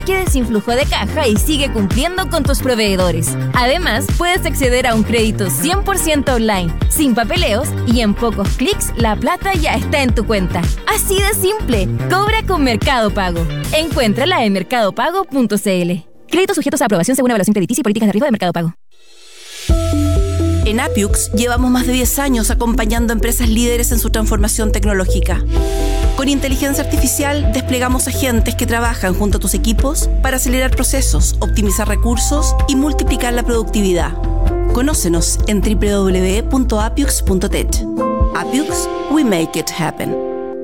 Quede sin flujo de caja y sigue cumpliendo con tus proveedores. Además, puedes acceder a un crédito 100% online, sin papeleos y en pocos clics la plata ya está en tu cuenta. Así de simple. Cobra con Mercado Pago. Encuéntrala en mercadopago.cl. Créditos sujetos a aprobación según evaluación crediticia y políticas de riesgo de Mercado Pago. En Appiux llevamos más de 10 años acompañando a empresas líderes en su transformación tecnológica. Con inteligencia artificial desplegamos agentes que trabajan junto a tus equipos para acelerar procesos, optimizar recursos y multiplicar la productividad. Conócenos en www.appiux.tech. Appiux, we make it happen.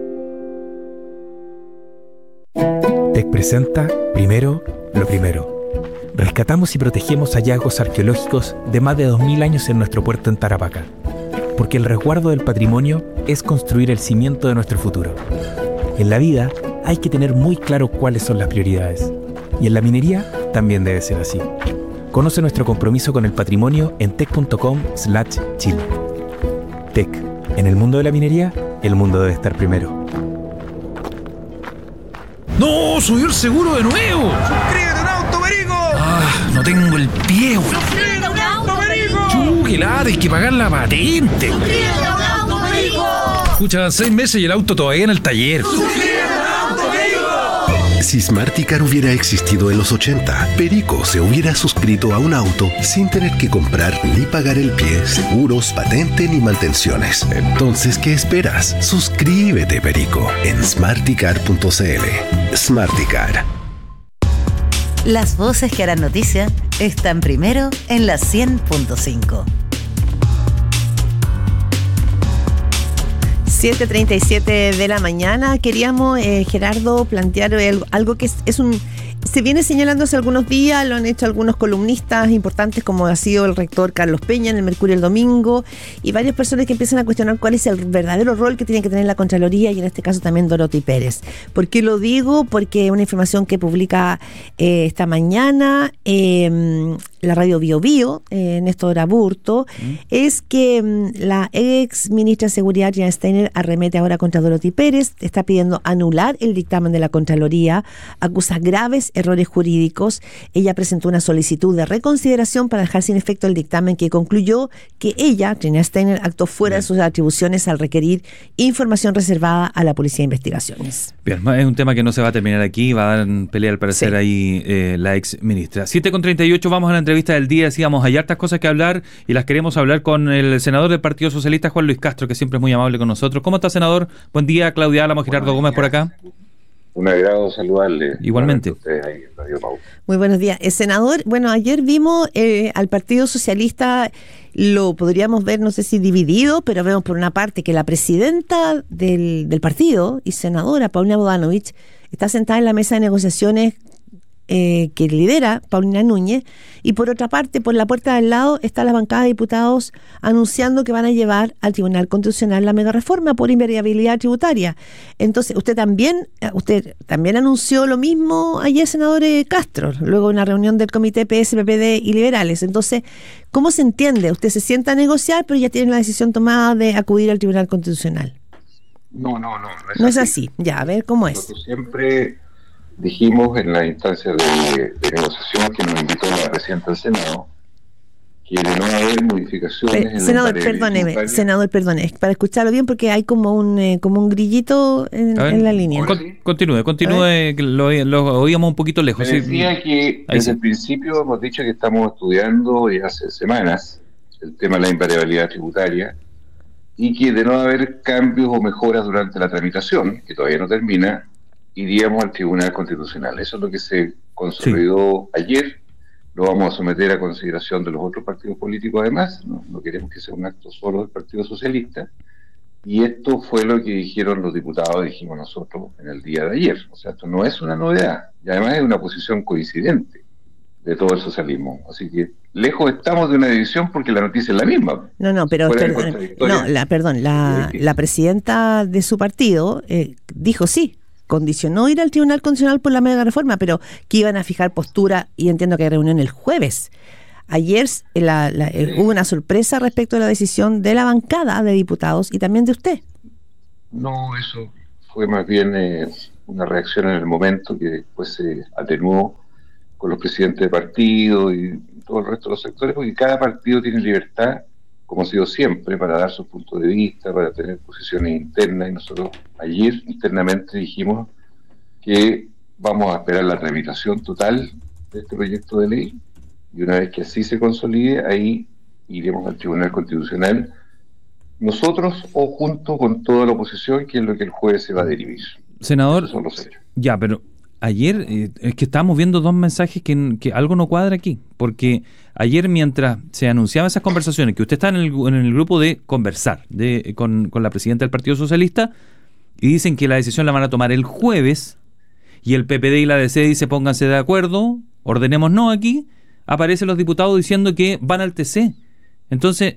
TEC presenta Primero, lo primero. Rescatamos y protegemos hallazgos arqueológicos de más de 2000 años en nuestro puerto en Tarapacá. Porque el resguardo del patrimonio es construir el cimiento de nuestro futuro. En la vida hay que tener muy claro cuáles son las prioridades. Y en la minería también debe ser así. Conoce nuestro compromiso con el patrimonio en tec.com/Chile. TEC. En el mundo de la minería, el mundo debe estar primero. ¡No! ¡Subió el seguro de nuevo! ¡Suscríbete un auto, Perico! ¡Ah! No tengo el pie, güey. ¡Suscríbete un auto, Perico! ¡Qué lata! Hay que pagar la patente. ¡Suscríbete un auto, Perico! Escucha, 6 meses y el auto todavía en el taller. ¡Suscríbete un auto, Perico! Si Smarticar hubiera existido en los 80, Perico se hubiera suscrito a un auto sin tener que comprar ni pagar el pie, seguros, patente ni mantenciones. Entonces, ¿qué esperas? Suscríbete, Perico, en smarticar.cl. Smarticar. Las voces que harán noticia están primero en la 100.5. 7:37 de la mañana. Queríamos, Gerardo, plantear algo que se viene señalando hace algunos días, lo han hecho algunos columnistas importantes como ha sido el rector Carlos Peña en el Mercurio el domingo, y varias personas que empiezan a cuestionar cuál es el verdadero rol que tiene que tener la Contraloría, y en este caso también Dorothy Pérez. ¿Por qué lo digo? Porque una información que publica esta mañana la radio Bio Bio, Néstor Aburto, es que la ex ministra de Seguridad, Janet Steiner, arremete ahora contra Dorothy Pérez, está pidiendo anular el dictamen de la Contraloría, acusa graves errores jurídicos. Ella presentó una solicitud de reconsideración para dejar sin efecto el dictamen que concluyó que ella, Janet Steiner, actuó fuera de sus atribuciones al requerir información reservada a la Policía de Investigaciones. Bien, es un tema que no se va a terminar aquí, va a dar pelea al parecer ahí la ex ministra. 7:38, vamos a la entrevista del día. Decíamos, hay hartas cosas que hablar y las queremos hablar con el senador del Partido Socialista, Juan Luis Castro, que siempre es muy amable con nosotros. ¿Cómo está, senador? Buen día, Claudia Álamo, Gerardo Gómez por acá. Un agrado saludarle. Igualmente. Ahí en Radio Pau. Muy buenos días. Senador, bueno, ayer vimos al Partido Socialista, lo podríamos ver, no sé si dividido, pero vemos por una parte que la presidenta del partido y senadora, Paulina Bodanovich, está sentada en la mesa de negociaciones que lidera Paulina Núñez, y por otra parte, por la puerta de al lado está la bancada de diputados anunciando que van a llevar al Tribunal Constitucional la mega reforma por invariabilidad tributaria. Entonces, usted también anunció lo mismo ayer, senador Castro, luego de una reunión del Comité PS, PPD y Liberales. Entonces, ¿cómo se entiende? Usted se sienta a negociar, pero ya tiene la decisión tomada de acudir al Tribunal Constitucional. No es así. Ya, a ver cómo es. Nosotros siempre dijimos en la instancia de negociación que nos invitó la presidenta del Senado que de no haber modificaciones en senador, perdone, para escucharlo bien, porque hay como un grillito en la línea. Continúe, que lo oíamos un poquito lejos. Me decía que desde el principio hemos dicho que estamos estudiando y hace semanas el tema de la invariabilidad tributaria, y que de no haber cambios o mejoras durante la tramitación, que todavía no termina, iríamos al Tribunal Constitucional. Eso es lo que se consolidó ayer. Lo vamos a someter a consideración de los otros partidos políticos además. No queremos que sea un acto solo del Partido Socialista. Y esto fue lo que dijeron los diputados, dijimos nosotros en el día de ayer. O sea, esto no es una novedad. Y además es una posición coincidente de todo el socialismo. Así que lejos estamos de una división porque la noticia es la misma. La presidenta de su partido dijo sí. Condicionó ir al Tribunal Constitucional por la mega reforma, pero que iban a fijar postura, y entiendo que hay reunión el jueves. Ayer hubo una sorpresa respecto a la decisión de la bancada de diputados y también de usted. No, eso fue más bien una reacción en el momento que después se atenuó con los presidentes de partido y todo el resto de los sectores, porque cada partido tiene libertad, como ha sido siempre, para dar su punto de vista, para tener posiciones internas, y nosotros ayer internamente dijimos que vamos a esperar la tramitación total de este proyecto de ley, y una vez que así se consolide, ahí iremos al Tribunal Constitucional, nosotros o junto con toda la oposición, que es lo que el jueves se va a dirimir. Senador, esos son los hechos. Ya, pero ayer es que estábamos viendo dos mensajes que algo no cuadra aquí, porque ayer mientras se anunciaban esas conversaciones, que usted está en el grupo de conversar con la presidenta del Partido Socialista, y dicen que la decisión la van a tomar el jueves, y el PPD y la DC dice pónganse de acuerdo, ordenémonos aquí, aparecen los diputados diciendo que van al TC. Entonces,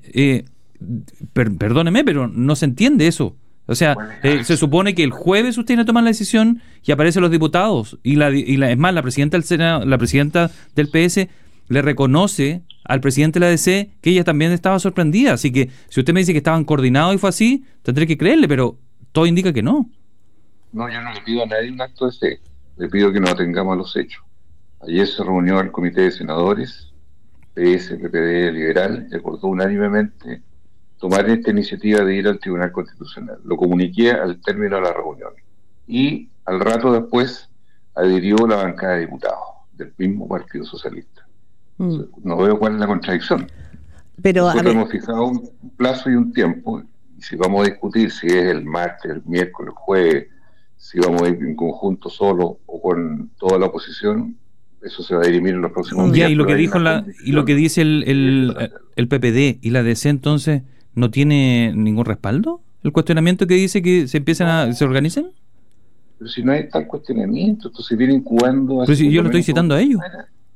perdóneme, pero no se entiende eso. O sea, se supone que el jueves usted tiene que tomar la decisión y aparecen los diputados. Es más, la presidenta del Senado, la presidenta del PS le reconoce al presidente de la DC que ella también estaba sorprendida. Así que si usted me dice que estaban coordinados y fue así, tendré que creerle, pero todo indica que no. No, yo no le pido a nadie un acto de fe. Le pido que nos atengamos a los hechos. Ayer se reunió el comité de senadores, PS, PPD, Liberal, y acordó unánimemente tomar esta iniciativa de ir al Tribunal Constitucional. Lo comuniqué al término de la reunión. Y al rato después adhirió la bancada de diputados del mismo Partido Socialista. No veo cuál es la contradicción. Pero nosotros hemos fijado un plazo y un tiempo, y si vamos a discutir si es el martes, el miércoles, el jueves, si vamos a ir en conjunto solo o con toda la oposición, eso se va a dirimir en los próximos días. Y lo que dijo y lo que dice el PPD y la DC, entonces, ¿no tiene ningún respaldo? ¿El cuestionamiento que dice que se organicen? Pero si no hay tal cuestionamiento, entonces vienen incubando... Pero si yo lo estoy citando a ellos.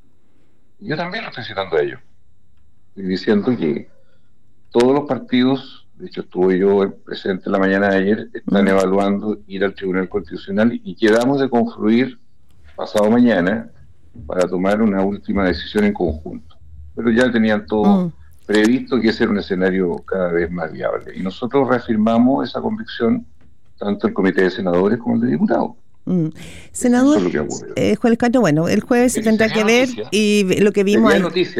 Yo también lo estoy citando a ellos. Estoy diciendo que todos los partidos, de hecho estuve yo presente la mañana de ayer, están evaluando ir al Tribunal Constitucional y quedamos de confluir pasado mañana para tomar una última decisión en conjunto. Pero ya tenían todo previsto que ese era un escenario cada vez más viable. Y nosotros reafirmamos esa convicción, tanto el Comité de Senadores como el de Diputados. Senador Juan Castro, bueno, el jueves se tendrá que ver y lo que vimos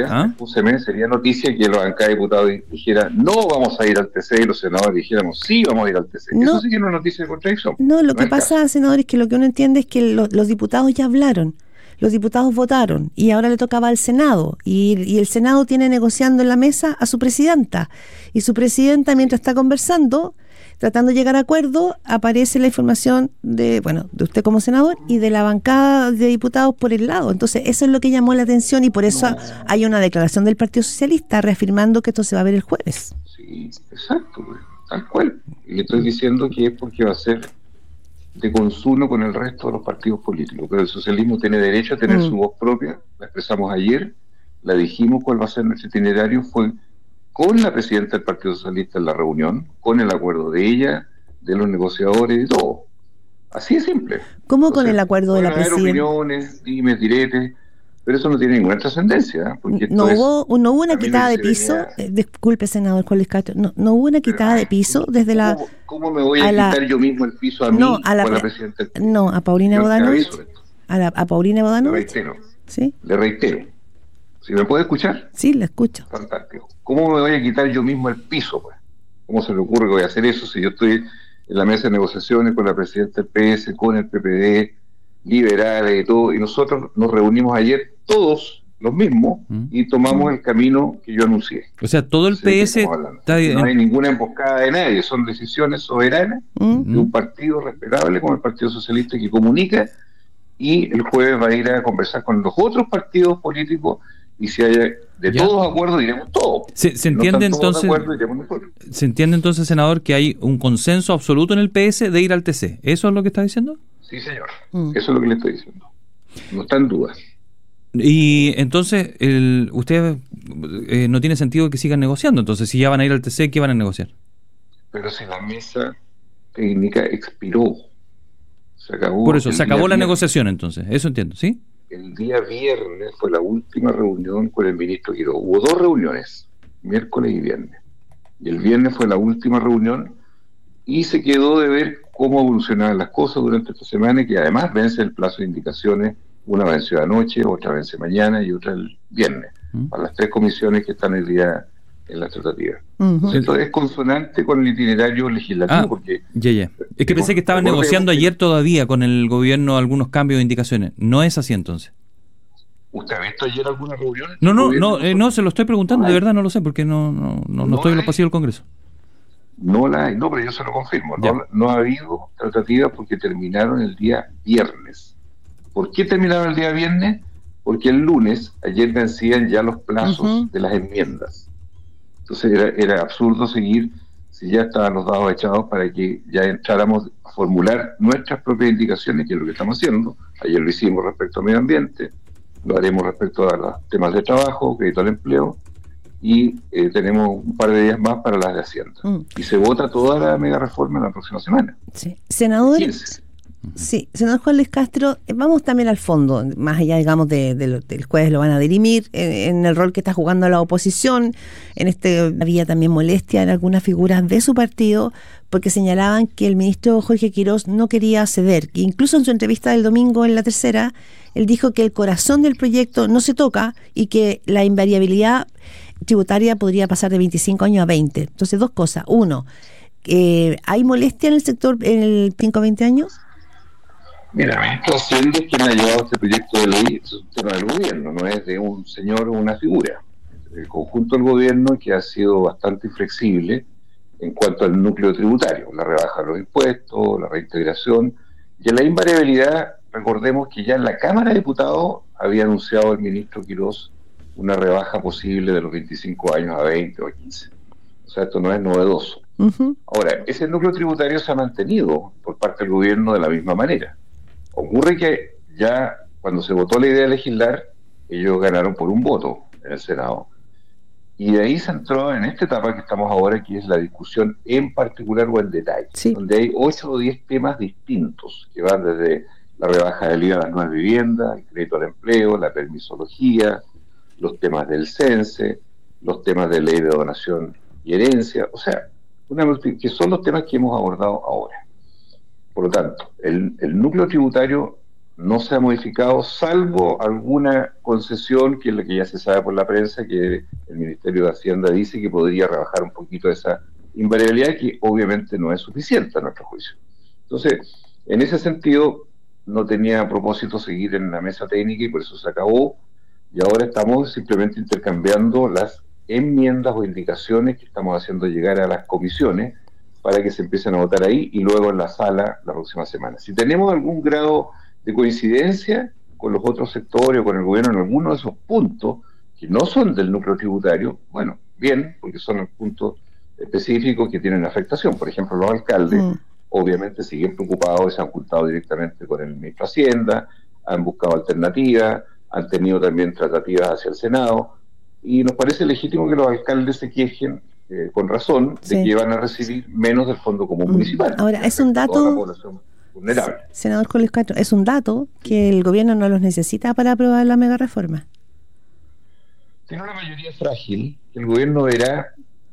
sería noticia que la bancada de diputados dijera no vamos a ir al TC y los senadores dijéramos sí vamos a ir al TC. Eso sí que es una noticia de contradicción. No, lo que pasa, senador, es que lo que uno entiende es que los diputados ya hablaron. Los diputados votaron y ahora le tocaba al Senado y el Senado tiene negociando en la mesa a su presidenta y su presidenta, mientras está conversando, tratando de llegar a acuerdo, aparece la información de usted como senador y de la bancada de diputados por el lado. Entonces eso es lo que llamó la atención y por eso hay una declaración del Partido Socialista reafirmando que esto se va a ver el jueves. Sí, exacto, tal cual. Y le estoy diciendo que es porque va a ser de consumo con el resto de los partidos políticos, pero el socialismo tiene derecho a tener su voz propia, la expresamos ayer, la dijimos cuál va a ser nuestro itinerario, fue con la presidenta del Partido Socialista en la reunión, con el acuerdo de ella, de los negociadores y todo. Así de simple. ¿Cómo con el acuerdo de la presidenta? Opiniones, dimes, diretes, pero eso no tiene ninguna trascendencia. No hubo una quitada de piso, disculpe, senador Juan Castro, no hubo una quitada de piso desde la... ¿Cómo me voy a quitar yo mismo el piso a mí o a la presidenta? No, a Paulina Bodanovich. A Paulina Bodanovich. Le reitero. ¿Sí me puede escuchar? Sí, le escucho. Fantástico. ¿Cómo me voy a quitar yo mismo el piso, pues? ¿Cómo se le ocurre que voy a hacer eso si yo estoy en la mesa de negociaciones con la presidenta del PS, con el PPD, liberales y todo, y nosotros nos reunimos ayer todos los mismos y tomamos el camino que yo anuncié? O sea, todo el PS está bien. No hay ninguna emboscada de nadie, son decisiones soberanas de un partido respetable como el Partido Socialista que comunica, y el jueves va a ir a conversar con los otros partidos políticos y si hay todos acuerdos diremos todo. Se entiende entonces, ¿se entiende entonces, senador, que hay un consenso absoluto en el PS de ir al TC? ¿Eso es lo que está diciendo? Sí, señor. Eso es lo que le estoy diciendo. No está en duda. Y entonces, usted no tiene sentido que sigan negociando. Entonces, si ya van a ir al TC, ¿qué van a negociar? Pero si la mesa técnica expiró, se acabó. Por eso, se acabó la negociación entonces. Eso entiendo, ¿sí? El día viernes fue la última reunión con el ministro Quiroga. Hubo 2 reuniones, miércoles y viernes. Y el viernes fue la última reunión y se quedó de ver cómo evolucionaban las cosas durante esta semana, y que además vence el plazo de indicaciones. Una venció anoche, otra vence mañana y otra el viernes, para las 3 comisiones que están el día en la tratativa. Entonces, esto es consonante con el itinerario legislativo, porque... Es que pensé que estaban negociando ayer todavía con el gobierno algunos cambios de indicaciones. ¿No es así entonces? ¿Usted ha visto ayer alguna reunión? No, se lo estoy preguntando, de verdad no lo sé, porque no estoy en los pasillos del Congreso. No, pero yo se lo confirmo. No ha habido tratativas porque terminaron el día viernes. ¿Por qué terminaron el día viernes? Porque el lunes, ayer vencían ya los plazos de las enmiendas. Entonces era absurdo seguir si ya estaban los dados echados para que ya entráramos a formular nuestras propias indicaciones, que es lo que estamos haciendo. Ayer lo hicimos respecto al medio ambiente, lo haremos respecto a los temas de trabajo, crédito al empleo, y tenemos un par de días más para las de Hacienda. Y se vota toda la mega reforma en la próxima semana. Sí. Senador, senador Juan Luis Castro, vamos también al fondo, más allá, digamos, del jueves lo van a dirimir, en el rol que está jugando la oposición. Había también molestia en algunas figuras de su partido, porque señalaban que el ministro Jorge Quirós no quería ceder. Incluso en su entrevista del domingo en La Tercera, él dijo que el corazón del proyecto no se toca y que la invariabilidad tributaria podría pasar de 25 años a 20. Entonces, 2 cosas. Uno, ¿hay molestia en el sector en el 5-20 años? Mira, el ministro de Hacienda es quien ha llevado este proyecto de ley, es un tema del gobierno, no es de un señor o una figura. El conjunto del gobierno, que ha sido bastante inflexible en cuanto al núcleo tributario, la rebaja de los impuestos, la reintegración, y en la invariabilidad. Recordemos que ya en la Cámara de Diputados había anunciado el ministro Quirós una rebaja posible de los 25 años a 20 o a 15. O sea, esto no es novedoso. Ahora, ese núcleo tributario se ha mantenido por parte del gobierno de la misma manera. Ocurre que ya cuando se votó la idea de legislar, ellos ganaron por un voto en el Senado. Y de ahí se entró en esta etapa que estamos ahora, que es la discusión en particular o en detalle, donde hay 8 o 10 temas distintos, que van desde la rebaja del IVA a las nuevas viviendas, el crédito al empleo, la permisología, los temas del CENSE, los temas de ley de donación y herencia, o sea, que son los temas que hemos abordado ahora. Por lo tanto, el núcleo tributario no se ha modificado, salvo alguna concesión, que es la que ya se sabe por la prensa, que el Ministerio de Hacienda dice que podría rebajar un poquito esa invariabilidad, que obviamente no es suficiente a nuestro juicio. Entonces, en ese sentido, no tenía propósito seguir en la mesa técnica y por eso se acabó, y ahora estamos simplemente intercambiando las enmiendas o indicaciones que estamos haciendo llegar a las comisiones para que se empiecen a votar ahí y luego en la sala la próxima semana. Si tenemos algún grado de coincidencia con los otros sectores o con el gobierno en alguno de esos puntos que no son del núcleo tributario, bueno, bien, porque son los puntos específicos que tienen afectación. Por ejemplo, los alcaldes obviamente siguen preocupados y se han juntado directamente con el ministro de Hacienda, han buscado alternativas, han tenido también tratativas hacia el Senado, y nos parece legítimo que los alcaldes se quejen, con razón, de que van a recibir menos del Fondo Común Municipal. Ahora, es un dato, vulnerable. Senador Juan Luis Castro, es un dato que el gobierno no los necesita para aprobar la mega reforma. Tiene una mayoría frágil, que el gobierno verá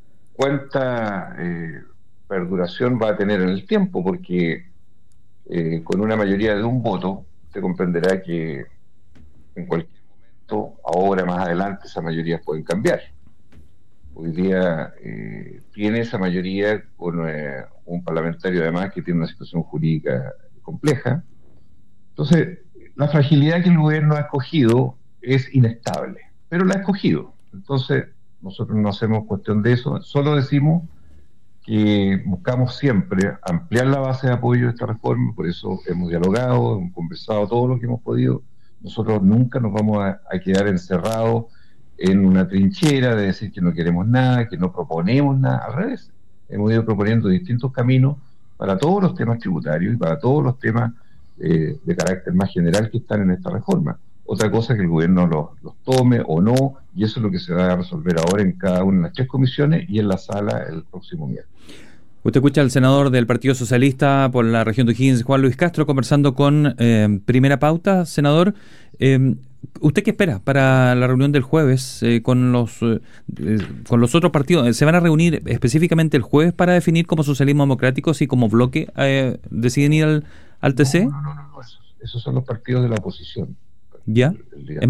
cuánta perduración va a tener en el tiempo, porque con una mayoría de un voto, usted comprenderá que en cualquier momento, ahora más adelante, esas mayorías pueden cambiar. Hoy día tiene esa mayoría con un parlamentario además que tiene una situación jurídica compleja. Entonces, la fragilidad que el gobierno ha escogido es inestable, pero la ha escogido. Entonces, nosotros no hacemos cuestión de eso, solo decimos que buscamos siempre ampliar la base de apoyo de esta reforma, por eso hemos dialogado, hemos conversado todo lo que hemos podido. Nosotros nunca nos vamos a quedar encerrados en una trinchera de decir que no queremos nada, que no proponemos nada. Al revés, hemos ido proponiendo distintos caminos para todos los temas tributarios y para todos los temas de carácter más general que están en esta reforma. Otra cosa es que el gobierno los tome o no, y eso es lo que se va a resolver ahora en cada una de las 3 comisiones y en la sala el próximo miércoles. Usted escucha al senador del Partido Socialista por la región de O'Higgins, Juan Luis Castro, conversando con Primera Pauta. Senador, ¿Usted qué espera para la reunión del jueves con los otros partidos? ¿Se van a reunir específicamente el jueves para definir como socialismo democrático si como bloque deciden ir al TC? No. Esos son los partidos de la oposición. ¿Ya?